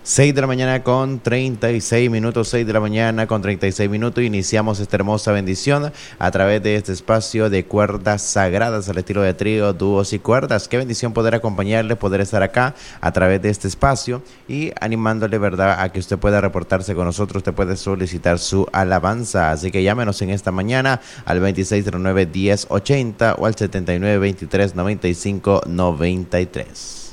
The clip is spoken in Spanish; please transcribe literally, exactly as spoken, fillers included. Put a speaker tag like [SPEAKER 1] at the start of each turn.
[SPEAKER 1] seis de la mañana con treinta y seis minutos, seis de la mañana con treinta y seis minutos. Iniciamos esta hermosa bendición a través de este espacio de cuerdas sagradas al estilo de trío, dúos y cuerdas. Qué bendición poder acompañarle, poder estar acá a través de este espacio y animándole, ¿verdad?, a que usted pueda reportarse con nosotros. Usted puede solicitar su alabanza. Así que llámenos en esta mañana al veintiséis cero nueve, diez ochenta o al setenta y nueve, veintitrés, noventa y cinco, noventa y tres.